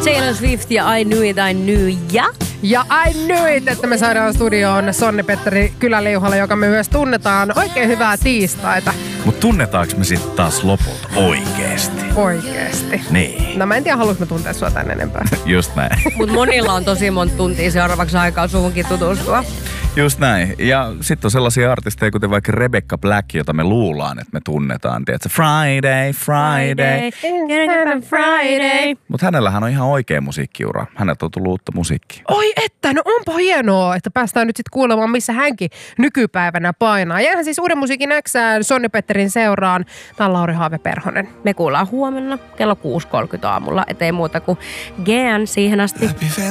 Taylor Swift ja I Knew It, I Knew Ja I knew it, että me saadaan studioon Sonni-Petteri Kylä-Liuhala, joka me myös tunnetaan. Oikein hyvää tiistaita. Mut tunnetaanko me sitten taas lopulta oikeesti? Oikeesti. Niin. No mä en tiedä, haluaisinko mä tuntea sua tän enempää. Just näin. Mut monilla on tosi monta tuntia seuraavaksi aikaa suhunkin tutustua. Just näin. Ja sitten on sellaisia artisteja, kuten vaikka Rebecca Black, jota me luullaan, että me tunnetaan. Tiedätkö? Friday. Friday. Mutta hänellähän on ihan oikea musiikkiura. Häneltä on tullut uutta musiikkia. Oi että, no onpa hienoa, että päästään nyt sitten kuulemaan, missä hänkin nykypäivänä painaa. Jäähän siis Uuden musiikin Xään Sonni-Petterin seuraan. Tää on Lauri Haave-Perhonen. Me kuullaan huomenna kello 6.30 aamulla, ettei muuta kuin GN siihen asti.